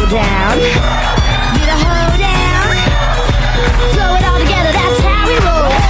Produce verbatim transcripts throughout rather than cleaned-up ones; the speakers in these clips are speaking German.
down. Get a hold down. Throw it all together, that's how we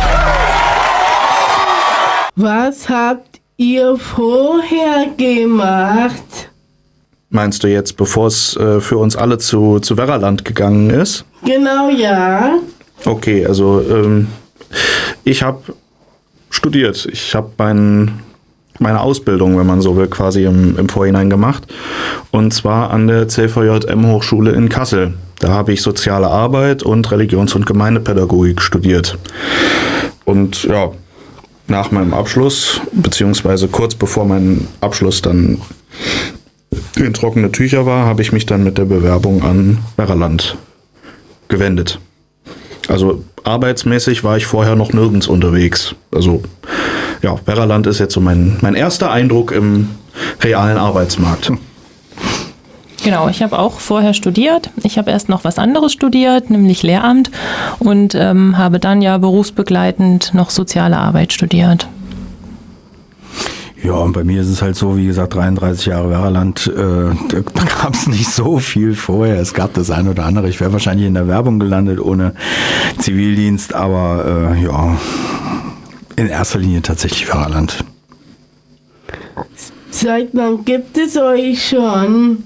roll. Was habt ihr vorher gemacht? Meinst du jetzt, bevor es äh, für uns alle zu, zu Werraland gegangen ist? Genau, ja. Okay, also ähm, ich habe studiert. Ich habe mein, meine Ausbildung, wenn man so will, quasi im, im Vorhinein gemacht. Und zwar an der C V J M-Hochschule in Kassel. Da habe ich Soziale Arbeit und Religions- und Gemeindepädagogik studiert. Und ja, nach meinem Abschluss, beziehungsweise kurz bevor mein Abschluss dann in trockene Tücher war, habe ich mich dann mit der Bewerbung an Werraland gewendet. Also arbeitsmäßig war ich vorher noch nirgends unterwegs. Also ja, Werraland ist jetzt so mein, mein erster Eindruck im realen Arbeitsmarkt. Genau, ich habe auch vorher studiert. Ich habe erst noch was anderes studiert, nämlich Lehramt und ähm, habe dann ja berufsbegleitend noch Soziale Arbeit studiert. Ja, und bei mir ist es halt so, wie gesagt, dreiunddreißig Jahre Werraland, äh, da gab es nicht so viel vorher. Es gab das eine oder andere. Ich wäre wahrscheinlich in der Werbung gelandet ohne Zivildienst, aber äh, ja, in erster Linie tatsächlich Werraland. Seit wann gibt es euch schon?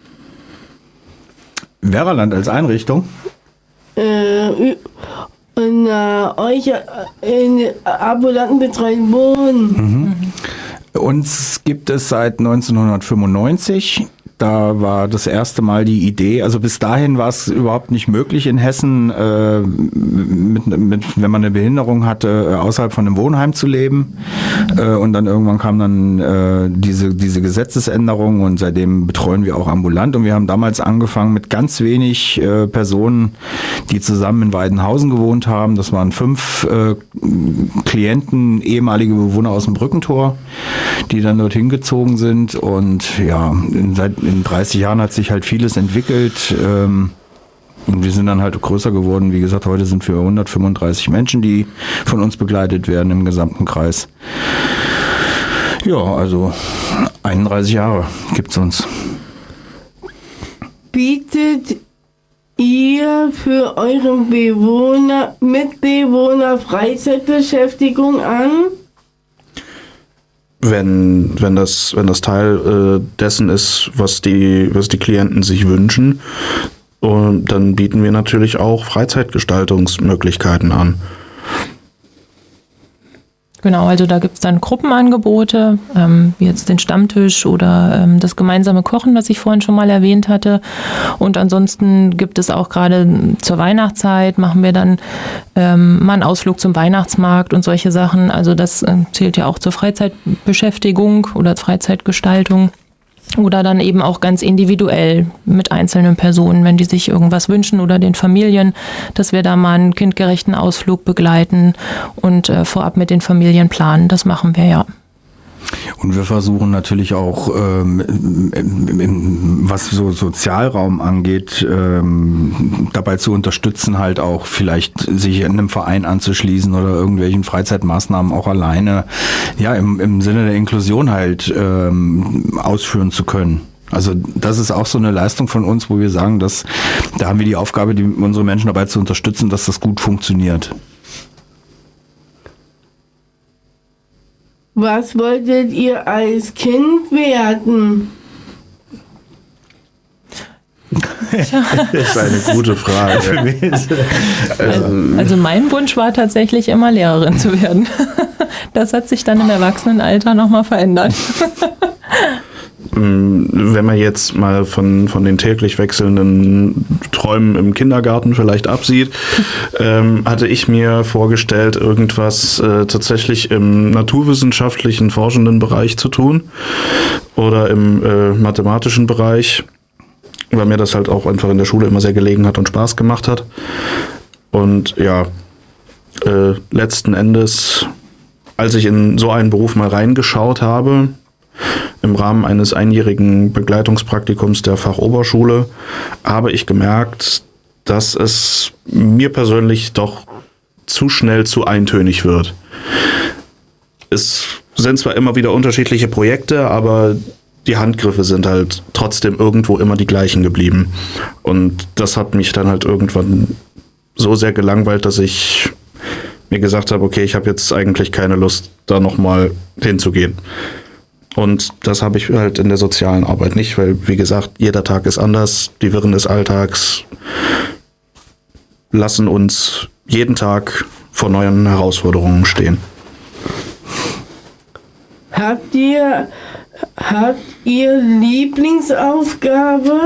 Werraland als Einrichtung? Äh, und äh, euch in ambulanten betreuten Wohnen. Mhm. Uns gibt es seit neunzehnhundertfünfundneunzig. Da war das erste Mal die Idee, also bis dahin war es überhaupt nicht möglich in Hessen, äh, mit, mit, wenn man eine Behinderung hatte, äh, außerhalb von einem Wohnheim zu leben. Äh, und dann irgendwann kam dann äh, diese, diese Gesetzesänderung und seitdem betreuen wir auch ambulant. Und wir haben damals angefangen mit ganz wenig äh, Personen, die zusammen in Weidenhausen gewohnt haben. Das waren fünf äh, Klienten, ehemalige Bewohner aus dem Brückentor, die dann dorthin gezogen sind. Und ja, seit in dreißig Jahren hat sich halt vieles entwickelt ähm, und wir sind dann halt größer geworden. Wie gesagt, heute sind wir hundertfünfunddreißig Menschen, die von uns begleitet werden im gesamten Kreis. Ja, also einunddreißig Jahre gibt's uns. Bietet ihr für eure Bewohner, Mitbewohner Freizeitbeschäftigung an? Wenn, wenn, das, wenn das Teil äh, dessen ist, was die, was die Klienten sich wünschen, und dann bieten wir natürlich auch Freizeitgestaltungsmöglichkeiten an. Genau, also da gibt es dann Gruppenangebote, ähm, wie jetzt den Stammtisch oder ähm, das gemeinsame Kochen, was ich vorhin schon mal erwähnt hatte. Und ansonsten gibt es auch gerade zur Weihnachtszeit, machen wir dann ähm, mal einen Ausflug zum Weihnachtsmarkt und solche Sachen. Also das äh, zählt ja auch zur Freizeitbeschäftigung oder Freizeitgestaltung. Oder dann eben auch ganz individuell mit einzelnen Personen, wenn die sich irgendwas wünschen oder den Familien, dass wir da mal einen kindgerechten Ausflug begleiten und äh, vorab mit den Familien planen. Das machen wir ja. Und wir versuchen natürlich auch, ähm, in, in, was so Sozialraum angeht, ähm, dabei zu unterstützen, halt auch vielleicht sich in einem Verein anzuschließen oder irgendwelchen Freizeitmaßnahmen auch alleine, ja, im, im Sinne der Inklusion halt ähm, ausführen zu können. Also das ist auch so eine Leistung von uns, wo wir sagen, dass da haben wir die Aufgabe, die, unsere Menschen dabei zu unterstützen, dass das gut funktioniert. Was wolltet ihr als Kind werden? Das ist eine gute Frage. Also, also mein Wunsch war tatsächlich immer Lehrerin zu werden. Das hat sich dann im Erwachsenenalter nochmal verändert. Wenn man jetzt mal von, von den täglich wechselnden Träumen im Kindergarten vielleicht absieht, ähm, hatte ich mir vorgestellt, irgendwas äh, tatsächlich im naturwissenschaftlichen, forschenden Bereich zu tun oder im äh, mathematischen Bereich, weil mir das halt auch einfach in der Schule immer sehr gelegen hat und Spaß gemacht hat. Und ja, äh, letzten Endes, als ich in so einen Beruf mal reingeschaut habe, im Rahmen eines einjährigen Begleitungspraktikums der Fachoberschule, habe ich gemerkt, dass es mir persönlich doch zu schnell zu eintönig wird. Es sind zwar immer wieder unterschiedliche Projekte, aber die Handgriffe sind halt trotzdem irgendwo immer die gleichen geblieben. Und das hat mich dann halt irgendwann so sehr gelangweilt, dass ich mir gesagt habe, okay, ich habe jetzt eigentlich keine Lust, da nochmal hinzugehen. Und das habe ich halt in der sozialen Arbeit nicht, weil, wie gesagt, jeder Tag ist anders. Die Wirren des Alltags lassen uns jeden Tag vor neuen Herausforderungen stehen. Habt ihr, habt ihr Lieblingsaufgabe?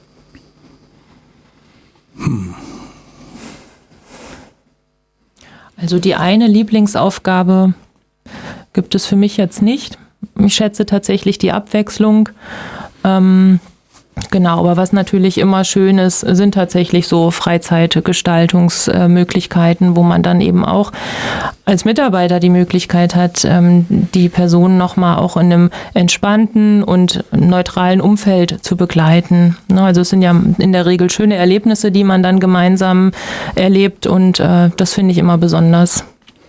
Also die eine Lieblingsaufgabe gibt es für mich jetzt nicht. Ich schätze tatsächlich die Abwechslung. Ähm, genau, aber was natürlich immer schön ist, sind tatsächlich so Freizeitgestaltungsmöglichkeiten, wo man dann eben auch als Mitarbeiter die Möglichkeit hat, ähm, die Person nochmal auch in einem entspannten und neutralen Umfeld zu begleiten. Ne, also es sind ja in der Regel schöne Erlebnisse, die man dann gemeinsam erlebt und äh, das finde ich immer besonders.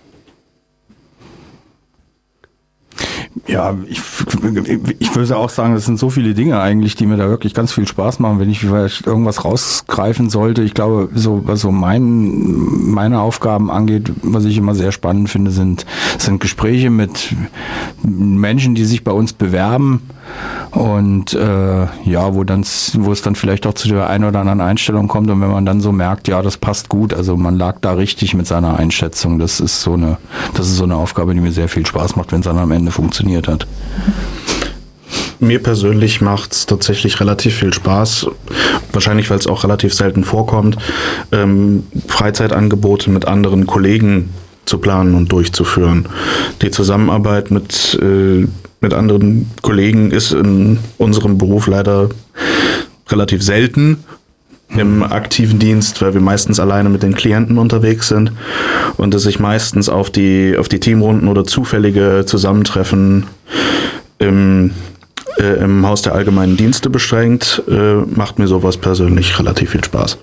Ja, ich, ich würde auch sagen, das sind so viele Dinge eigentlich, die mir da wirklich ganz viel Spaß machen, wenn ich vielleicht irgendwas rausgreifen sollte. Ich glaube, so was so mein, meine Aufgaben angeht, was ich immer sehr spannend finde, sind, sind Gespräche mit Menschen, die sich bei uns bewerben und äh, ja, wo dann, wo es dann vielleicht auch zu der einen oder anderen Einstellung kommt und wenn man dann so merkt, ja, das passt gut, also man lag da richtig mit seiner Einschätzung. Das ist so eine, das ist so eine Aufgabe, die mir sehr viel Spaß macht, wenn es dann am Ende funktioniert hat. Mir persönlich macht es tatsächlich relativ viel Spaß, wahrscheinlich weil es auch relativ selten vorkommt, ähm, Freizeitangebote mit anderen Kollegen zu planen und durchzuführen. Die Zusammenarbeit mit, äh, mit anderen Kollegen ist in unserem Beruf leider relativ selten im aktiven Dienst, weil wir meistens alleine mit den Klienten unterwegs sind und es sich meistens auf die, auf die Teamrunden oder zufällige Zusammentreffen im, äh, im Haus der allgemeinen Dienste beschränkt, äh, macht mir sowas persönlich relativ viel Spaß.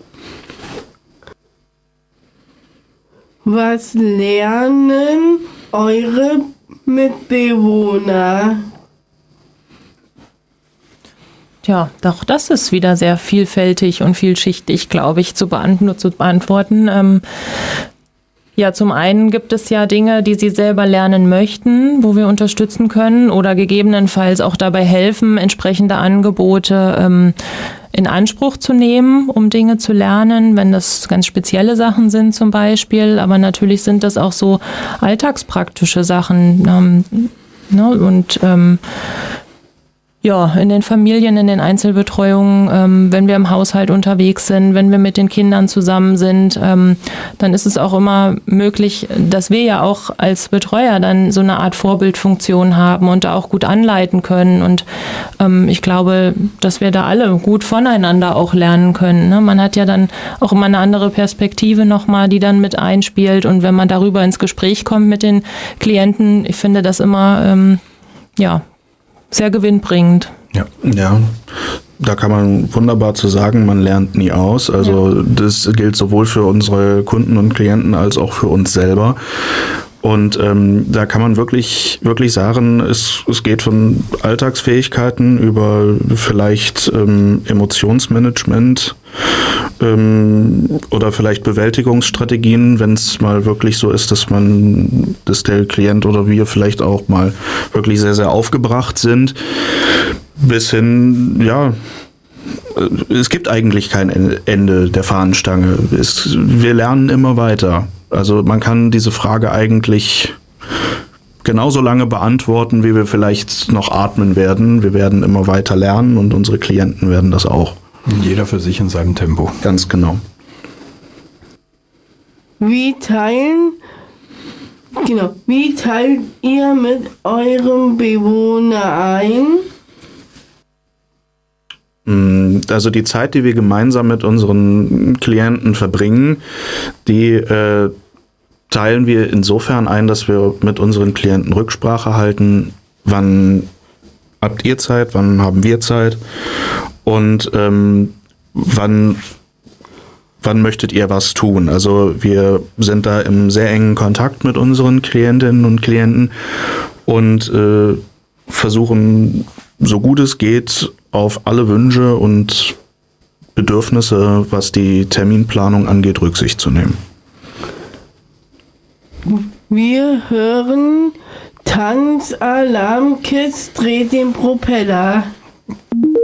Was lernen eure Mitbewohner? Ja, doch, das ist wieder sehr vielfältig und vielschichtig, glaube ich, zu, beant- zu beantworten. Ähm, ja, zum einen gibt es ja Dinge, die sie selber lernen möchten, wo wir unterstützen können oder gegebenenfalls auch dabei helfen, entsprechende Angebote ähm, in Anspruch zu nehmen, um Dinge zu lernen, wenn das ganz spezielle Sachen sind zum Beispiel. Aber natürlich sind das auch so alltagspraktische Sachen. Ähm, ne? Und ähm, ja, in den Familien, in den Einzelbetreuungen, ähm, wenn wir im Haushalt unterwegs sind, wenn wir mit den Kindern zusammen sind, ähm, dann ist es auch immer möglich, dass wir ja auch als Betreuer dann so eine Art Vorbildfunktion haben und da auch gut anleiten können. Und ähm, ich glaube, dass wir da alle gut voneinander auch lernen können. Ne? Man hat ja dann auch immer eine andere Perspektive nochmal, die dann mit einspielt. Und wenn man darüber ins Gespräch kommt mit den Klienten, ich finde das immer, ähm, ja, sehr gewinnbringend. Ja. Ja, da kann man wunderbar zu sagen, man lernt nie aus. Also ja. Das gilt sowohl für unsere Kunden und Klienten als auch für uns selber. Und ähm, da kann man wirklich, wirklich sagen, es, es geht von Alltagsfähigkeiten über vielleicht ähm, Emotionsmanagement ähm, oder vielleicht Bewältigungsstrategien, wenn es mal wirklich so ist, dass man, dass der Klient oder wir vielleicht auch mal wirklich sehr, sehr aufgebracht sind, bis hin, ja, es gibt eigentlich kein Ende der Fahnenstange. Es, wir lernen immer weiter. Also man kann diese Frage eigentlich genauso lange beantworten, wie wir vielleicht noch atmen werden. Wir werden immer weiter lernen und unsere Klienten werden das auch. Jeder für sich in seinem Tempo. Ganz genau. Wie teilen, genau, wie teilt ihr mit eurem Bewohner ein? Also die Zeit, die wir gemeinsam mit unseren Klienten verbringen, die äh, teilen wir insofern ein, dass wir mit unseren Klienten Rücksprache halten, wann habt ihr Zeit, wann haben wir Zeit und ähm, wann, wann möchtet ihr was tun. Also wir sind da im sehr engen Kontakt mit unseren Klientinnen und Klienten und äh, versuchen so gut es geht, auf alle Wünsche und Bedürfnisse, was die Terminplanung angeht, Rücksicht zu nehmen. Wir hören Tanzalarm Kids dreht den Propeller.